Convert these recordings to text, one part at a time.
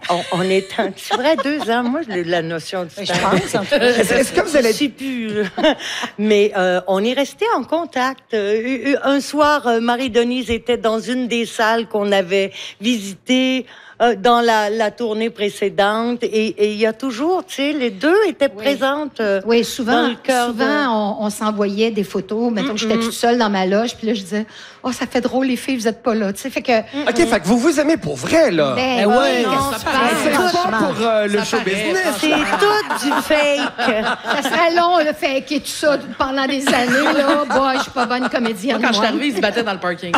on est... C'est vrai, 2 ans. Moi, j'ai la notion du temps. Je pense, en tout cas. Est-ce que vous allez... Je sais plus. Mais on est resté en contact. Un soir, Marie-Denise était dans une des salles qu'on avait visitées dans la tournée précédente. Et il y a toujours, tu sais, les deux étaient présentes oui, souvent, dans le cœur on s'envoyait des photos. Mettons que j'étais toute seule dans ma loge, puis là, je disais, oh, ça fait drôle, les filles, vous êtes pas là. Tu sais, fait que... OK, fait que vous vous aimez pour vrai, là. Ben oui, oui, non, qu'est-ce que tu C'est penses? pas pour le show business. C'est tout du fake. Ça serait long, le fake et tout ça, pendant des années, là. Boy, je suis pas bonne comédienne. Moi, quand je suis moi. arrivée, ils se battaient dans le parking.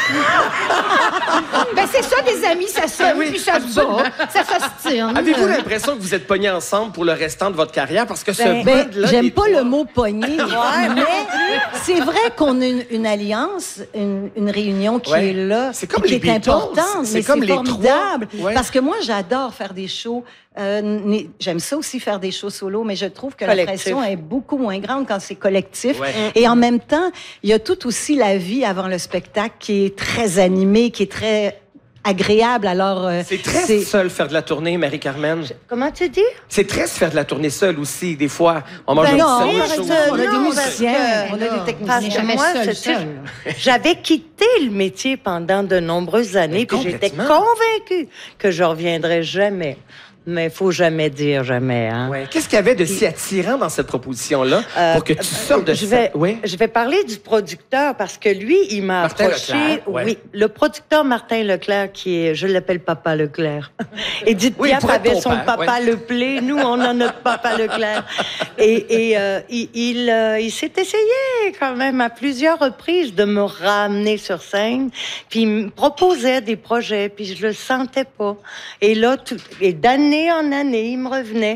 Ben, c'est ça, des amis, ça s'aime, puis ça se bat, ça s'ostine. Avez-vous l'impression que vous êtes pognés ensemble pour le restant de votre carrière? Parce que ce Ben, band-là... j'aime des pas trois- le mot pogné, mais c'est vrai qu'on a une alliance, une réunion qui Ouais. est là, C'est comme qui les est Beatles. importante, C'est mais comme c'est les formidable. trois. Ouais. Parce que moi, j'adore faire des shows. J'aime ça aussi faire des shows solo, mais je trouve que Collectif. la pression est beaucoup moins grande quand c'est collectif. Ouais. Et en même temps, il y a tout aussi la vie avant le spectacle qui est très animée, qui est très agréable. Alors, C'est très seul faire de la tournée, Marie-Carmen. Comment tu dis? C'est très faire de la tournée seule aussi. Des fois, on mange Ben un non, petit arrête sandwich. ça. On a des Non, musiciens, parce on a que- des techniciens. Parce On est que jamais moi, seul, c'est- seul. j'avais quitté le métier pendant de nombreuses années, puis j'étais complètement. convaincue que je reviendrais jamais. Mais il faut jamais dire jamais, hein. Ouais. Qu'est-ce qu'il y avait de si attirant dans cette proposition-là pour que tu sortes de je ça? vais, Oui. je vais parler du producteur parce que lui, il m'a Martin approché. Leclerc, ouais. Oui, le producteur Martin Leclerc, qui est, je l'appelle Papa Leclerc. Edith Oui, il Piaf pourrait être avait ton son père, Papa ouais. Leplé. Nous, on a notre Papa Leclerc. Et il s'est essayé quand même à plusieurs reprises de me ramener sur scène. Puis il me proposait des projets, puis je le sentais pas. Et là, et d'année en année, il me revenait.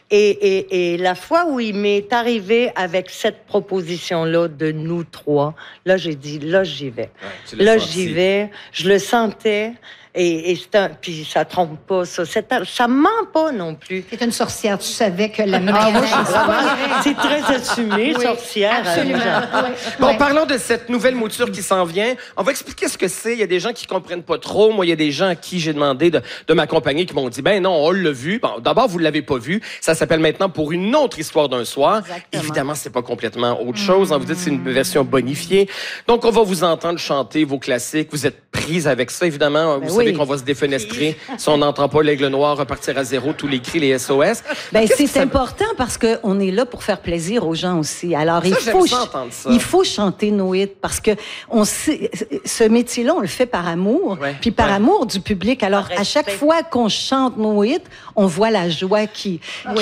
Et la fois où il m'est arrivé avec cette proposition-là de nous trois, là, j'ai dit, là, j'y vais. tu l'as Là, senti. j'y vais. Je le sentais. Et puis ça trompe pas, ça. Ça ment pas non plus. T'es une sorcière, tu savais que la Ah, moi, je suis ça vraiment... C'est très assumé, Oui, sorcière. absolument. Jean. Oui. Bon, Ouais. parlons de cette nouvelle mouture qui s'en vient. On va expliquer ce que c'est. Il y a des gens qui comprennent pas trop. Moi, il y a des gens à qui j'ai demandé de m'accompagner qui m'ont dit, ben non, on l'a vu. Bon, d'abord, vous l'avez pas vu. Ça s'appelle maintenant Pour une autre histoire d'un soir. Exactement. Évidemment, c'est pas complètement autre chose. Vous dites que c'est une version bonifiée. Donc, on va vous entendre chanter vos classiques. Vous êtes prise avec ça, évidemment. Vous savez oui. qu'on va se défenestrer. Si on n'entend pas l'aigle noir repartir à zéro, tous les cris, les SOS. Ben, Qu'est-ce que c'est ça- important parce qu'on est là pour faire plaisir aux gens aussi. Alors, Ça, j'aime ça entendre ça. il faut chanter nos hits parce que on sait, ce métier-là, on le fait par amour, Ouais. puis par Ouais. amour du public. Alors, Par à chaque respect. fois qu'on chante nos hits, on voit la joie qui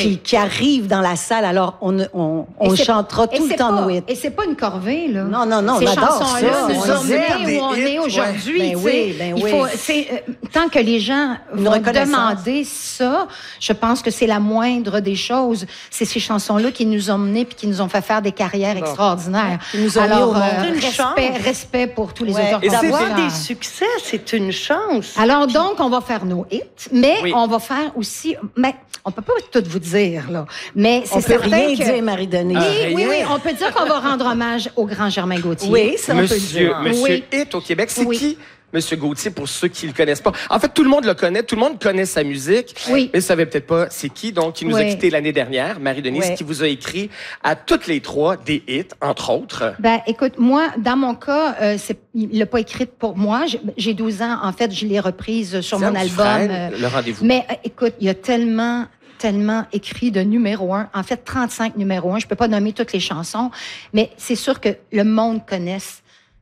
arrive dans la salle. Alors, on Et c'est- chantera et tout le c'est temps pas- nos hits. Et c'est pas une corvée, là. Non, non, non, Ces on adore chansons-là ça. nous On ont les aime. mené où on est aujourd'hui. Ben tu sais. oui, ben Il oui. faut, tant que les gens Une vont reconnaissance. demander ça, je pense que c'est la moindre des choses. C'est ces chansons-là qui nous ont menés puis qui nous ont fait faire des carrières extraordinaires. Qui nous ont mis Alors, au monde. Une respect pour tous les Ouais. auteurs Et c'est compositeurs. D'avoir des succès, c'est une chance. Alors donc, on va faire nos hits, mais Oui. on va faire aussi... Mais on peut pas tout vous dire, là. Mais c'est On peut certain rien que... dire, Marie-Denise. Oui, oui, rien. oui, on peut dire qu'on va rendre hommage au grand Germain Gauthier. Oui, ça, on peut le Monsieur dire. Oui. Hit au Québec, c'est Oui. qui? Monsieur Gauthier, pour ceux qui le connaissent pas. En fait, tout le monde le connaît, tout le monde connaît sa musique. Oui. Mais savait peut-être pas c'est qui. Donc, qui nous a Oui. quittés l'année dernière, Marie-Denise, Oui. qui vous a écrit à toutes les trois des hits, entre autres. Ben, écoute, moi, dans mon cas, il l'a pas écrite pour moi. J'ai 12 ans. En fait, je l'ai reprise sur mon Sam album. Dufresne, le rendez-vous. Mais écoute, il y a tellement écrit de numéro 1. En fait, 35 numéro 1. Je peux pas nommer toutes les chansons, mais c'est sûr que le monde connaisse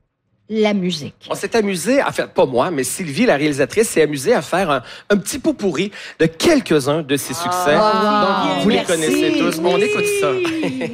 la musique. On s'est amusé à faire, pas moi, mais Sylvie, la réalisatrice, s'est amusée à faire un petit pot pourri de quelques-uns de ses succès. wow. Donc, vous les Merci. connaissez tous. On écoute ça.